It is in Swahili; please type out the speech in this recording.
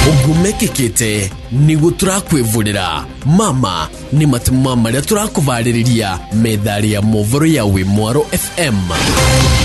ugumekekete nigu turakwivurira mama ni matuma maria turakuvariria methari ya movoro ya Wimwaro FM.